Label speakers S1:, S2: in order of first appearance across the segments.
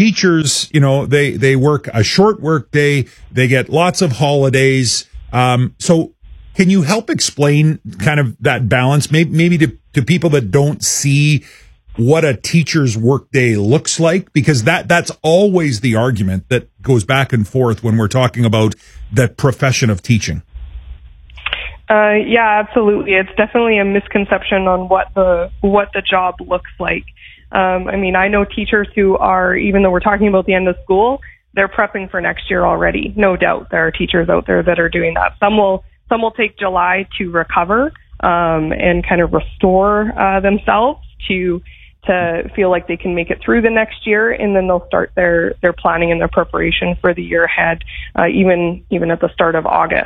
S1: teachers, they work a short work day. They get lots of holidays. So can you help explain kind of that balance, maybe to people that don't see what a teacher's workday looks like? Because that's always the argument that goes back and forth when we're talking about the profession of teaching.
S2: Yeah, absolutely. It's definitely a misconception on what the job looks like. I know teachers who are, even though we're talking about the end of school, they're prepping for next year already. No doubt there are teachers out there that are doing that. Some will take July to recover and kind of restore themselves to feel like they can make it through the next year, and then they'll start their planning and their preparation for the year ahead, even at the start of August.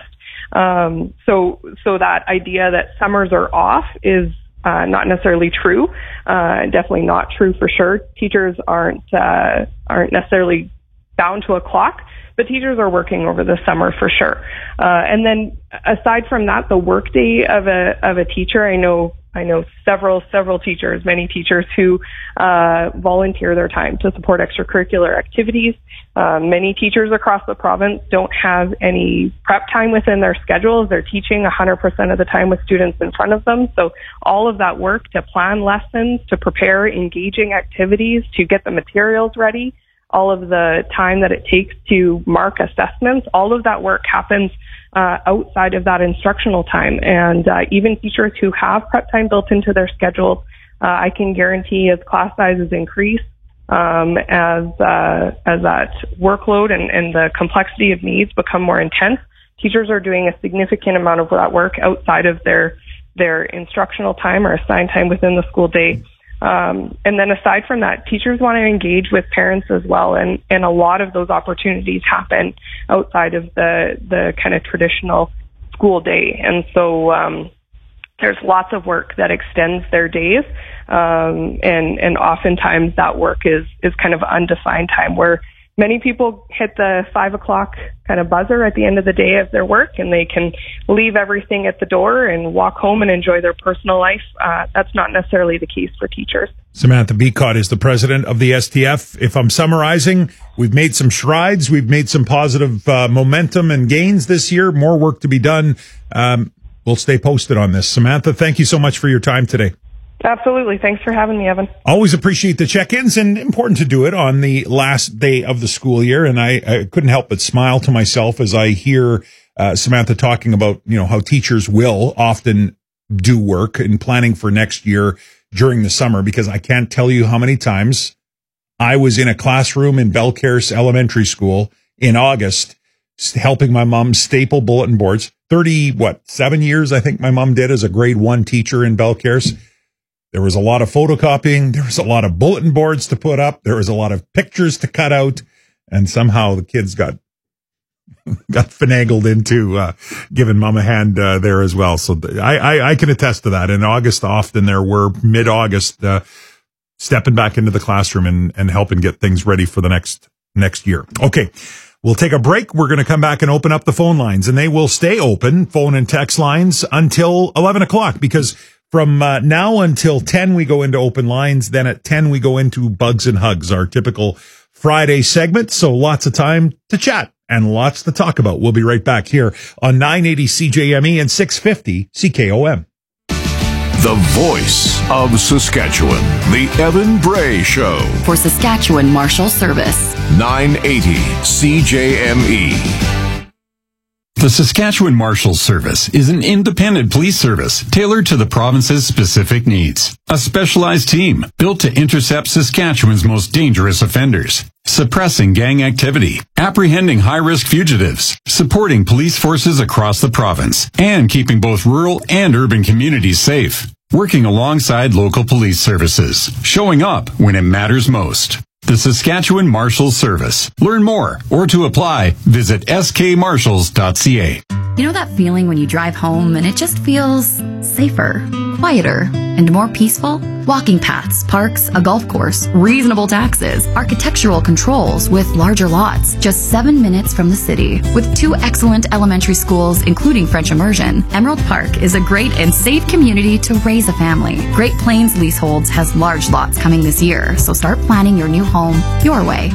S2: So that idea that summers are off is not necessarily true. Definitely not true for sure. Teachers aren't necessarily bound to a clock, but teachers are working over the summer for sure. And then aside from that, the workday of a teacher, I know several teachers, many teachers who volunteer their time to support extracurricular activities. Many teachers across the province don't have any prep time within their schedules. They're teaching 100% of the time with students in front of them. So all of that work to plan lessons, to prepare engaging activities, to get the materials ready, all of the time that it takes to mark assessments, all of that work happens outside of that instructional time. And even teachers who have prep time built into their schedules, I can guarantee as class sizes increase, as that workload and the complexity of needs become more intense, teachers are doing a significant amount of that work outside of their instructional time or assigned time within the school day. And then aside from that, teachers want to engage with parents as well. And a lot of those opportunities happen outside of the kind of traditional school day. And so, there's lots of work that extends their days. And oftentimes that work is kind of undefined time, where many people hit the 5 o'clock kind of buzzer at the end of the day of their work, and they can leave everything at the door and walk home and enjoy their personal life. That's not necessarily the case for teachers.
S1: Samantha Bicott is the president of the STF. If I'm summarizing, we've made some strides. We've made some positive momentum and gains this year. More work to be done. We'll stay posted on this. Samantha, thank you so much for your time today.
S2: Absolutely. Thanks for having me, Evan.
S1: Always appreciate the check-ins, and important to do it on the last day of the school year. And I couldn't help but smile to myself as I hear Samantha talking about, how teachers will often do work in planning for next year during the summer, because I can't tell you how many times I was in a classroom in Belcairce Elementary School in August helping my mom staple bulletin boards. 7 years, I think my mom did as a grade 1 teacher in Belcairce. There was a lot of photocopying. There was a lot of bulletin boards to put up. There was a lot of pictures to cut out. And somehow the kids got finagled into giving mom a hand there as well. So I can attest to that. In August, often there were mid-August stepping back into the classroom and helping get things ready for the next year. Okay. We'll take a break. We're going to come back and open up the phone lines, and they will stay open, phone and text lines, until 11 o'clock, because from now until 10, we go into open lines. Then at 10, we go into Bugs and Hugs, our typical Friday segment. So lots of time to chat and lots to talk about. We'll be right back here on 980 CJME and 650 CKOM.
S3: The voice of Saskatchewan, The Evan Bray Show.
S4: For Saskatchewan Marshal Service,
S3: 980 CJME.
S5: The Saskatchewan Marshals Service is an independent police service tailored to the province's specific needs. A specialized team built to intercept Saskatchewan's most dangerous offenders, suppressing gang activity, apprehending high-risk fugitives, supporting police forces across the province, and keeping both rural and urban communities safe. Working alongside local police services, showing up when it matters most. The Saskatchewan Marshals Service. Learn more or to apply, visit skmarshals.ca.
S4: You know that feeling when you drive home and it just feels safer, quieter, and more peaceful? Walking paths, parks, a golf course, reasonable taxes, architectural controls with larger lots, just 7 minutes from the city. With 2 excellent elementary schools, including French immersion, Emerald Park is a great and safe community to raise a family. Great Plains Leaseholds has large lots coming this year, so start planning your new home your way.